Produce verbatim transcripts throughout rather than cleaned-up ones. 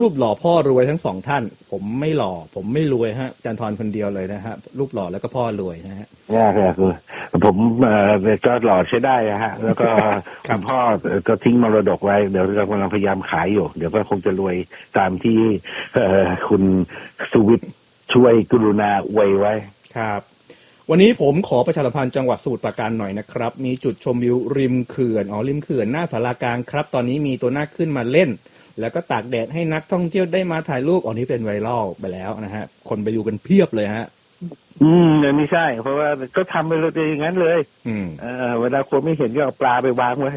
รูปหล่อพ่อรวยทั้งสองท่านผมไม่หล่อผมไม่รวยฮะอาจารย์ธรคนเดียวเลยนะฮะรูปหล่อแล้วก็พ่อรวยนะฮะนี่คือผมเอ่อก็หล่อใช้ได้ฮะแล้วก็คุณพ่อก็ทิ้งมรดกไว้เดี๋ยวเรากำลังพยายามขายอยู่เดี๋ยวก็คงจะรวยตามที่เอ่อคุณสุวิทย์ช่วยกรุณาอวยไว้ครับวันนี้ผมขอประชาสัมพันธ์จังหวัดสมุทรปราการหน่อยนะครับมีจุดชมวิวริมเขื่อนอ๋อริมเขื่อนหน้าศาลากลางครับตอนนี้มีตัวหน้าขึ้นมาเล่นแล้วก็ตากแดดให้นักท่องเที่ยวได้มาถ่ายรูปอ๋อนี้เป็นไวรัลไปแล้วนะฮะคนไปดูกันเพียบเลยฮะอืมไม่ใช่เพราะว่าก็ทำไปเลยอย่างนั้นเลยอืมเออเวลาคนไม่เห็นก็เอาปลาไปวางไว้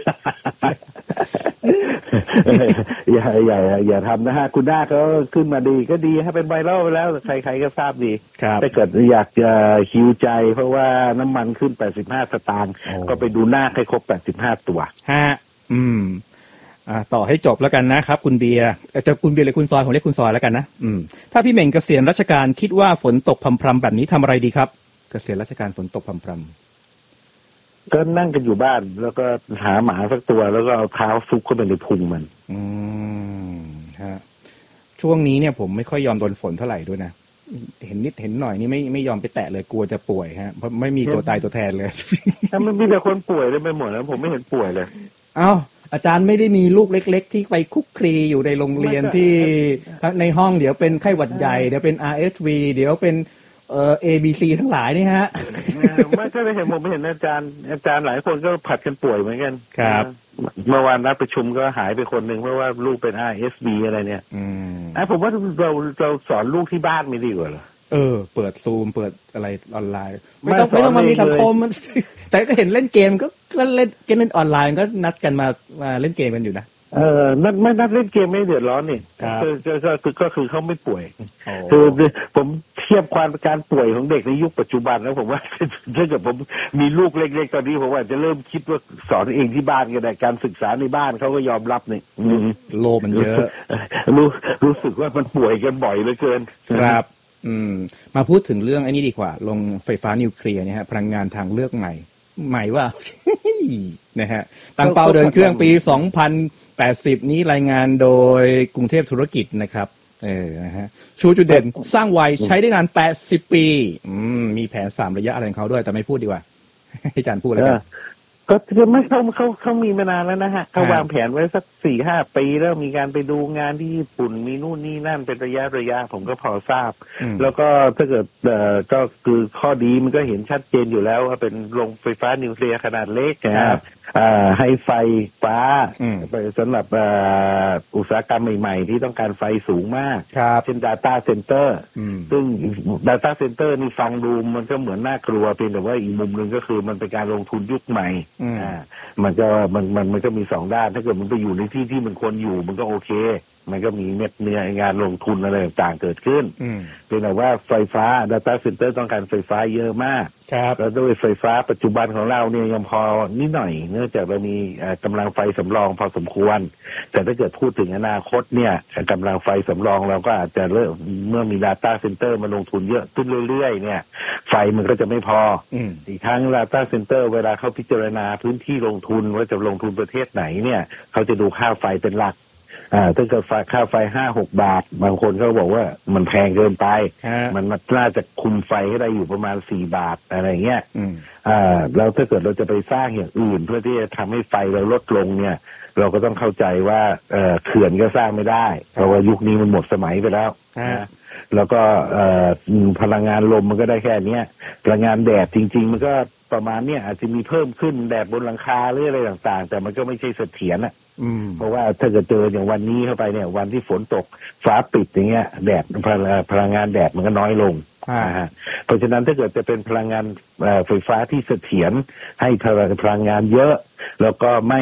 อย่าอย่าอย่าทำนะฮะคุณด้าเขาขึ้นมาดีก็ดีฮะเป็นไวรัลไปแล้วใครๆก็ทราบดีถ้าเกิดอยากจะหิวใจเพราะว่าน้ำมันขึ้นแปดสิบห้าสตางค์ก็ไปดูหน้าให้ครบแปดสิบห้าตัวฮะอืมอ่าต่อให้จบแล้วกันนะครับคุณเบียร์จะคุณเบียร์หรือคุณซอยผมเรียกคุณซอยแล้วกันนะอืมถ้าพี่เหม่งเกษียณราชการคิดว่าฝนตกพรำๆแบบนี้ทำอะไรดีครับเกษียณราชการฝนตกพรำๆก็นั่งกันอยู่บ้านแล้วก็หาหมาสักตัวแล้วก็เอาเท้าซุกเข้าไปในพุงมันอืมฮะช่วงนี้เนี่ยผมไม่ค่อยยอมโดนฝนเท่าไหร่ด้วยนะเห็นนิดเห็นหน่อยนี่ไม่ไม่ยอมไปแตะเลยกลัวจะป่วยฮะเพราะไม่มีตัวตายตัวแทนเลยมันมีแต่คนป่วยเลยไปหมดแล้วผมไม่เห็นป่วยเลยเอ้าอาจารย์ไม่ได้มีลูกเล็กๆที่ไปคุกคลีอยู่ในโรงเรียนที่ในห้องเดี๋ยวเป็นไข้หวัดใหญ่เดี๋ยวเป็น อาร์ เอส วี เดี๋ยวเป็นเอ่อ เอ บี ซี ทั้งหลายนี่ฮะไม่ก็ไม่เห็นผมไม่เห็นอาจารย์อาจารย์หลายคนก็ผัดกันป่วยเหมือนกันครับเมื่อวานนัดประชุมก็หายไปคนหนึ่งเพราะว่าลูกเป็น อาร์ เอส วี อะไรเนี่ยอืมอ่ะผมว่าเราเราสอนลูกที่บ้านไม่ดีกว่าเหรอเออเปิดซูมเปิดอะไรออนไลน์ไม่ต้องไม่ต้องมามีสังคมมันแต่ก็เห็นเล่นเกมก็เล่นเกมเล่นออนไลน์ก็นัดกันมามาเล่นเกมกันอยู่นะเออนัดไม่นัดเล่นเกมไม่เดือดร้อนนี่ก็ก็คือก็คือเขาไม่ป่วยคือผมเทียบความการป่วยของเด็กในยุคปัจจุบันแล้วผมว่าถ้าเกิดผมมีลูกเล็กๆตอนนี้ผมว่าจะเริ่มคิดว่าสอนเองที่บ้านก็ได้การศึกษาในบ้านเขาก็ยอมรับนี่โลมันเยอะรู้รู้สึกว่ามันป่วยกันบ่อยเหลือเกินครับอืมมาพูดถึงเรื่องไอ้นี้ดีกว่าลงไฟฟ้านิวเคลียร์เนี่ยฮะพลังงานทางเลือกใหม่ใหม่ว่า นะฮะตั้งเป้าเดินเครื่องปีสองพันแปดสิบนี้รายงานโดยกรุงเทพธุรกิจนะครับเออนะฮะชูจุดเด่นสร้างไวใช้ได้นานแปดสิบปีอืมมีแผนสามระยะอะไรของเขาด้วยแต่ไม่พูดดีกว่าให้อาจารย์พูดแล้วกันก็คือไม่เขาเขาเขามีมานานแล้วนะฮะเขาวางแผนไว้สักสี่ห้าปีแล้วมีการไปดูงานที่ญี่ปุ่นมีนู่นนี่นั่นเป็นระยะระยะผมก็พอทราบแล้วก็ถ้าเกิดเอ่อก็คือข้อดีมันก็เห็นชัดเจนอยู่แล้วว่าเป็นโรงไฟฟ้านิวเคลียร์ขนาดเล็กนะครับอ่าให้ไฟฟ้าไปสำหรับอุตสาหกรรมใหม่ๆที่ต้องการไฟสูงมากเช่น data center ซึ่ง data center นี่ฟังดูมันก็เหมือนน่ากลัวเพียงแต่ว่าอีกมุมหนึ่งก็คือมันเป็นการลงทุนยุคใหม่อ่ามันก็มันมันมันก็มีสองด้านถ้าเกิดมันไปอยู่ในที่ที่มันควรอยู่มันก็โอเคมันก็มีเม็ดเนื้องานลงทุนอะไรต่างๆเกิดขึ้นเป็นแต่ว่าไฟฟ้า data center ต้องการไฟฟ้าเยอะมากแล้วด้วยไฟฟ้าปัจจุบันของเราเนี่ยยังพอนิดหน่อยเนื่องจากเรามีกำลังไฟสำรองพอสมควรแต่ถ้าเกิดพูดถึงอนาคตเนี่ยกำลังไฟสำรองเราก็อาจจะเริ่มเมื่อมี data center มาลงทุนเยอะขึ้นเรื่อยๆเนี่ยไฟมันก็จะไม่พออีกทั้ง data center เวลาเขาพิจารณาพื้นที่ลงทุนว่าจะลงทุนประเทศไหนเนี่ยเขาจะดูค่าไฟเป็นหลักอ่าถ้าเกิดค่าไฟห้าหกบาทบางคนเขาบอกว่ามันแพงเกินไปมันน่าจะคุมไฟให้ได้อยู่ประมาณสี่บาทอะไรเงี้ยอ่าแล้วถ้าเกิดเราจะไปสร้างอย่างอื่นเพื่อที่จะทำให้ไฟเราลดลงเนี่ยเราก็ต้องเข้าใจว่าเอ่อเขื่อนก็สร้างไม่ได้เพราะว่ายุคนี้มันหมดสมัยไปแล้วนะแล้วก็เอ่อพลังงานลมมันก็ได้แค่เนี้ยพลังงานแดดจริงๆมันก็ประมาณเนี้ยอาจจะมีเพิ่มขึ้นแดดบนหลังคาหรืออะไรต่างๆแต่มันก็ไม่ใช่เสถียรอ่ะเพราะว่าถ้าเกิดเจออย่างวันนี้เข้าไปเนี่ยวันที่ฝนตกฟ้าปิดอย่างเงี้ยแดดพลังงานแดดมันก็น้อยลงนะฮะเพราะฉะนั้นถ้าเกิดจะเป็นพลังงานไฟฟ้าที่เสถียรให้พลังงานเยอะแล้วก็ไม่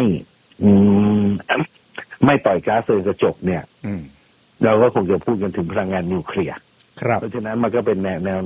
ไม่ปล่อยก๊าซเรือนกระจกเนี่ยเราก็คงจะพูดกันถึงพลังงานนิวเคลียร์เพราะฉะนั้นมันก็เป็นแนว